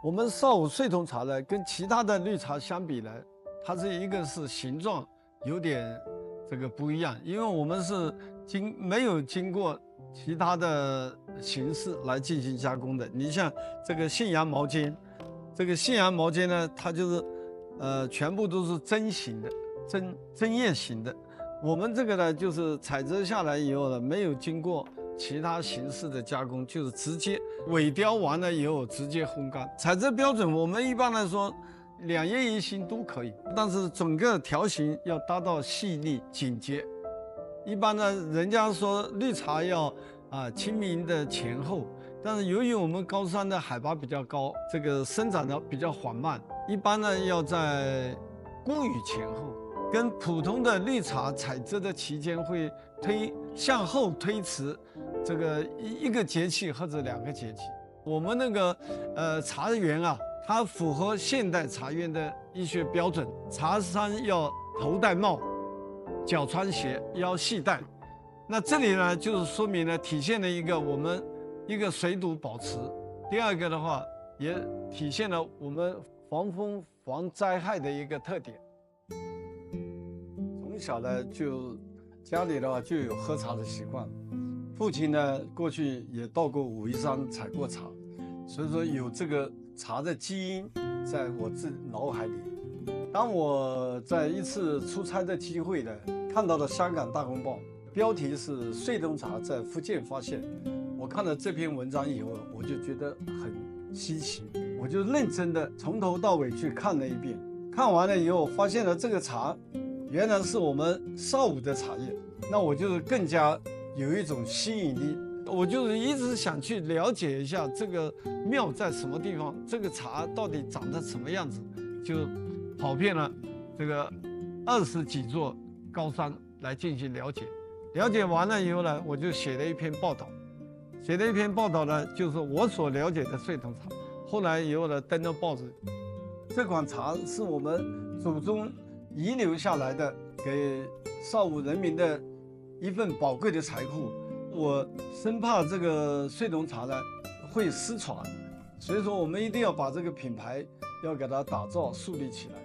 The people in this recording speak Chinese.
我们少武碎筒茶呢，跟其他的绿茶相比呢，它是一个是形状有点这个不一样，因为我们是没有经过其他的形式来进行加工的。你像这个信阳毛尖，这个信阳毛尖呢，它就是全部都是针型的，针叶型的。我们这个呢，就是采摘下来以后呢，没有经过其他形式的加工，就是直接萎凋完了以后直接烘干。采摘标准，我们一般来说2叶1芯都可以，但是整个条形要达到细腻紧结。一般呢，人家说绿茶要清明的前后，但是由于我们高山的海拔比较高，这个生长的比较缓慢，一般呢要在谷雨前后。跟普通的绿茶采摘的期间会向后推迟，这个一个节气或者2个节气。我们那个茶园啊，它符合现代茶园的医学标准，茶山要头戴帽，脚穿鞋，腰系带。那这里呢，就是说明了体现了我们一个水土保持。第二个的话，也体现了我们防风防灾害的一个特点。从小呢，就家里的话就有喝茶的习惯，父亲呢过去也到过武夷山采过茶，所以说有这个茶的基因在我脑海里。当我在一次出差的机会呢，看到了香港大公报，标题是碎筒茶在福建发现。我看了这篇文章以后，我就觉得很稀奇，我就认真的从头到尾去看了一遍。看完了以后，发现了这个茶原来是我们少武的茶叶，那我就更加有一种吸引力。我就是一直想去了解一下这个庙在什么地方，这个茶到底长得什么样子，就跑遍了这个20几座高山来进行了解。了解完了以后呢，我就写了一篇报道。写了一篇报道呢，就是我所了解的碎筒茶。后来以后呢，登了报纸。这款茶是我们祖宗遗留下来的，给少武人民的一份宝贵的财富。我生怕这个碎筒茶呢会失传，所以说我们一定要把这个品牌要给它打造树立起来。